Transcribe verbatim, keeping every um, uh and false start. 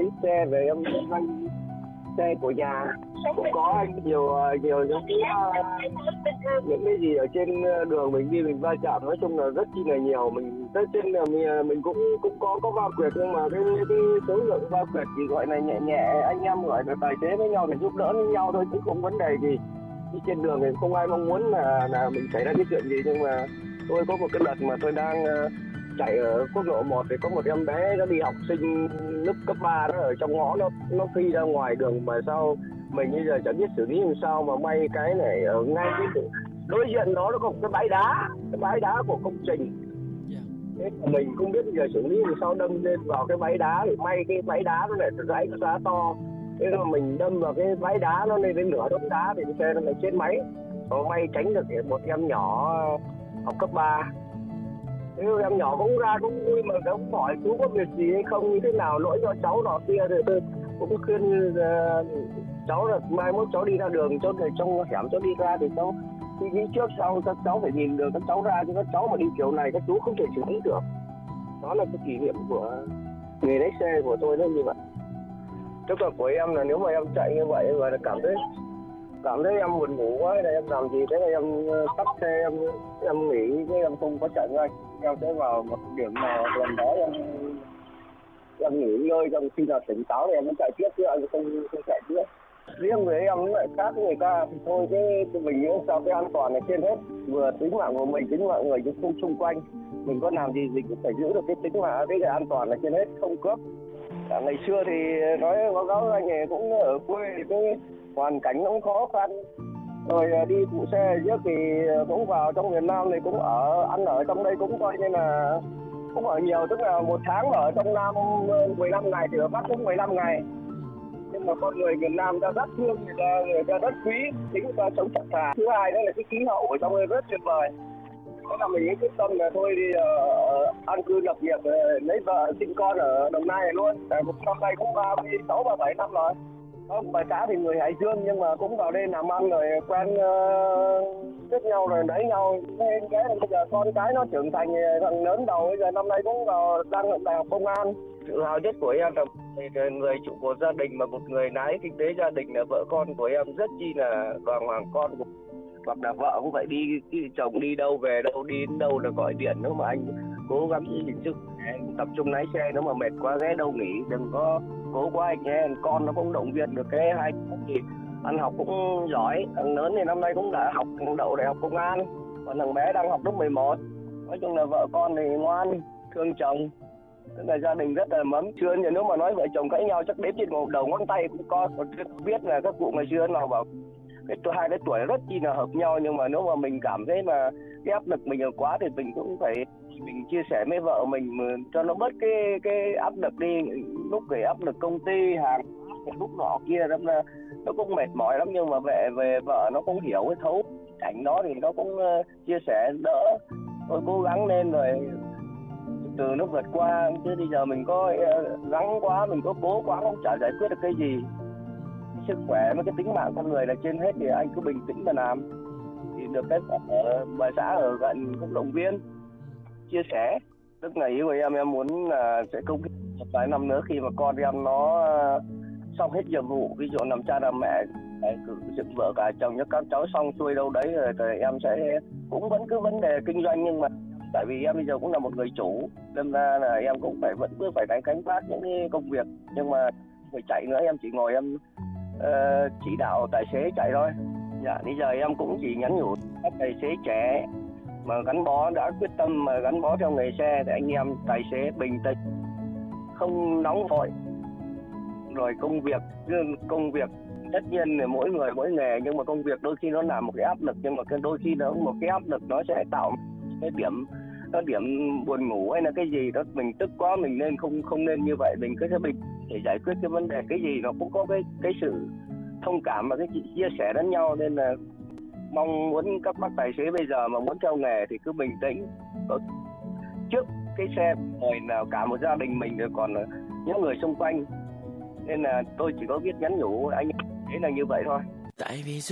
lấy xe về em kinh doanh xe của nhà. Cũng có nhiều nhiều những cái những cái gì ở trên đường mình đi mình va chạm, nói chung là rất chi là nhiều. Mình tới trên mình, mình cũng cũng có có va quẹt, nhưng mà cái cái số lượng va quẹt chỉ gọi là nhẹ nhẹ, anh em gọi là tài xế với nhau để giúp đỡ với nhau thôi, chứ không vấn đề gì. Đi trên đường thì không ai mong muốn là là mình xảy ra cái chuyện gì. Nhưng mà tôi có một cái đợt mà tôi đang chạy ở quốc lộ một thì có một em bé nó đi học sinh lớp cấp ba đó, ở trong ngõ nó nó phi ra ngoài đường mà sao mình bây giờ chẳng biết xử lý làm sao. Mà may cái này ở ngay cái đối diện đó nó có một cái bãi đá, cái bãi đá của công trình. Thế mà mình không biết bây giờ xử lý làm sao, đâm lên vào cái bãi đá thì may cái bãi đá nó lại gãy cái đá to. Thế mà mình đâm vào cái bãi đá nó lên đến nửa đống đá thì xe nó lại chết máy. Và may tránh được một em nhỏ học cấp ba. Thế em nhỏ cũng ra cũng vui mà cũng hỏi chú có việc gì hay không, như thế nào, lỗi cho cháu nọ kia. Thì tôi cũng khuyên uh, cháu là mai mốt cháu đi ra đường, cháu để trong hẻm cháu đi ra thì cháu đi, đi trước sau, các cháu phải nhìn đường các cháu ra, chứ các cháu mà đi kiểu này các chú không thể xử lý được. Đó là cái kỷ niệm của nghề lái xe của tôi nó như vậy. Tức là của em là nếu mà em chạy như vậy và cảm thấy cảm thấy em buồn ngủ quá, này em làm gì thế là em tắt xe, em em nghỉ, chứ em không có chạy ngay. Em sẽ vào một điểm nào gần đó em em nghỉ ngơi, trong khi nào tỉnh táo thì em mới chạy tiếp, chứ anh không không chạy tiếp. Riêng với em lại khác với người ta thì thôi, cái mình nghĩ sao cái an toàn là trên hết, vừa tính mạng của mình, tính mạng người chứ không xung quanh. Mình có làm gì mình cũng phải giữ được cái tính mạng, cái an toàn là trên hết, không cướp. À, ngày xưa thì nói báo cáo anh ấy cũng ở quê thì cái hoàn cảnh nó cũng khó khăn, rồi đi phụ xe trước thì cũng vào trong miền Nam thì cũng ở ăn ở trong đây cũng coi như là cũng ở nhiều, tức là một tháng ở trong Nam mười lăm ngày thì ở Bắc cũng mười lăm ngày. Nhưng mà con người miền Nam ta rất thương, người ta, người ta rất quý, tính người ta sống thật thà. Thứ hai đó là cái khí hậu ở trong đây rất tuyệt vời. Thế là mình quyết tâm là thôi đi uh, an cư lập nghiệp, uh, lấy vợ sinh con ở Đồng Nai này luôn. À, một năm nay cũng ba mươi sáu, ba mươi bảy năm rồi. Ông bà xã thì người Hải Dương nhưng mà cũng vào đây làm ăn rồi quen biết uh, nhau rồi lấy nhau. Nên cái bây giờ con cái nó trưởng thành, thằng lớn đầu bây giờ năm nay cũng vào đang ở đại học công an. Tự hào nhất của em là người trụ cột gia đình, mà một người lái kinh tế gia đình là vợ con của em rất chi là đoàn hoàng con của. Hoặc là vợ cũng vậy, đi, đi chồng đi đâu về đâu, đi đến đâu là gọi điện. Nếu mà anh cố gắng giữ gìn sức khỏe, tập trung lái xe, nếu mà mệt quá ghé đâu nghỉ, đừng có cố quá anh nhé. Con nó cũng động viên được cái hai thì ăn học cũng giỏi. Thằng lớn thì năm nay cũng đã học đậu đại học công an, còn thằng bé đang học lớp mười một. Nói chung là vợ con thì ngoan, thương chồng. Tức là gia đình rất là mấm. Xưa thì nếu mà nói vợ chồng cãi nhau chắc đếm trên một đầu ngón tay cũng có. Còn biết là các cụ ngày xưa nào bảo cái hai cái tuổi rất chi là hợp nhau, nhưng mà nếu mà mình cảm thấy mà cái áp lực mình nhiều quá thì mình cũng phải mình chia sẻ với vợ mình cho nó bớt cái cái áp lực đi. Lúc cái áp lực công ty hàng lúc nọ kia đó là nó cũng mệt mỏi lắm, nhưng mà về về vợ nó cũng hiểu cái thấu cảnh đó thì nó cũng uh, chia sẻ đỡ. Thôi cố gắng lên rồi từ nó vượt qua, chứ bây giờ mình có uh, gắng quá, mình có cố quá không chả giải quyết được cái gì. Sức khỏe với cái tính mạng con người là trên hết, thì anh cứ bình tĩnh mà làm thì được. Cái ở bà xã ở gần cũng động viên chia sẻ. Tức là ý của em em muốn là sẽ công một vài năm nữa khi mà con em nó xong hết nhiệm vụ, ví dụ làm cha làm mẹ, cử dựng vợ cả chồng cho các cháu xong xuôi đâu đấy rồi thì em sẽ cũng vẫn cứ vấn đề kinh doanh, nhưng mà tại vì em bây giờ cũng là một người chủ nên ra là em cũng phải vẫn cứ phải đánh cánh vác những cái công việc, nhưng mà người chạy nữa em chỉ ngồi em Uh, chỉ đạo tài xế chạy thôi. Dạ, bây giờ em cũng chỉ nhắn nhủ các tài xế trẻ mà gắn bó, đã quyết tâm mà gắn bó theo nghề xe thì anh em tài xế bình tĩnh, không nóng vội. Rồi công việc, công việc tất nhiên là mỗi người mỗi nghề, nhưng mà công việc đôi khi nó làm một cái áp lực, nhưng mà đôi khi nó một cái áp lực nó sẽ tạo cái điểm nó điểm buồn ngủ hay là cái gì đó mình tức quá, mình nên không không nên như vậy. Mình cứ thế bình để giải quyết cái vấn đề, cái gì nó cũng có cái cái sự thông cảm và cái chia sẻ lẫn nhau. Nên là mong muốn các bác tài xế bây giờ mà muốn theo nghề thì cứ bình tĩnh. Trước cái xe rồi là cả một gia đình mình rồi còn những người xung quanh, nên là tôi chỉ có biết nhắn nhủ anh ấy là như vậy thôi. Tại vì